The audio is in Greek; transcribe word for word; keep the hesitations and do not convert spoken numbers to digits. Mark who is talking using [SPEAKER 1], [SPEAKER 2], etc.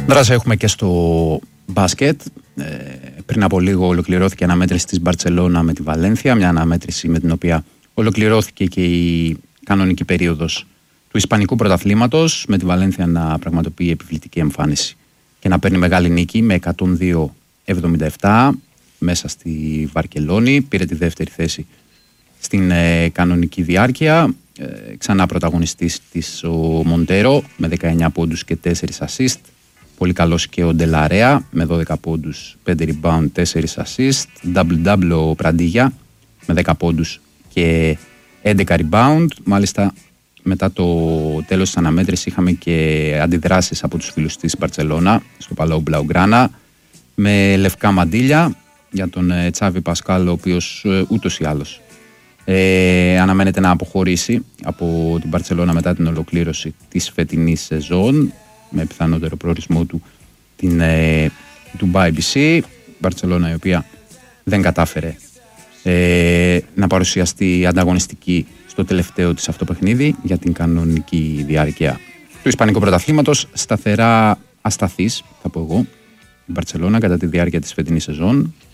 [SPEAKER 1] Δράση έχουμε και στο μπάσκετ. Ε, πριν από λίγο ολοκληρώθηκε η αναμέτρηση της Μπαρτσελώνα με τη Βαλένθια, μια αναμέτρηση με την οποία ολοκληρώθηκε και η κανονική περίοδος του Ισπανικού πρωταθλήματος, με τη Βαλένθια να πραγματοποιεί επιβλητική εμφάνιση και να παίρνει μεγάλη νίκη με εκατόν δύο εβδομήντα επτά μέσα στη Βαρκελόνη. Πήρε τη δεύτερη θέση στην ε, κανονική διάρκεια. Ε, ξανά πρωταγωνιστής της ο Μοντέρο με δεκαεννιά πόντους και τέσσερα assist. Πολύ καλός και ο Ντελαρέα με δώδεκα πόντους, πέντε rebound, τέσσερα assist. Double-double ο Πραντίγια με δέκα πόντους και έντεκα rebound. Μάλιστα μετά το τέλος της αναμέτρησης είχαμε και αντιδράσεις από τους φίλους της Μπαρτσελώνα στο Παλάου Μπλαουγκράνα με λευκά μαντίλια για τον Τσάβι Πασκάλ, ο οποίος ούτως ή άλλως ε, αναμένεται να αποχωρήσει από την Μπαρτσελώνα μετά την ολοκλήρωση της φετινής σεζόν, με πιθανότερο προορισμό του την ε, Dubai μπι σι. Η Μπαρτσελώνα η οποία δεν κατάφερε ε, να παρουσιαστεί ανταγωνιστική στο τελευταίο της αυτό παιχνίδι για την κανονική διάρκεια του Ισπανικού πρωταθλήματος. Σταθερά ασταθής, θα πω εγώ, η Μπαρτσελώνα κατά τη διάρκεια της φετινής σεζόν.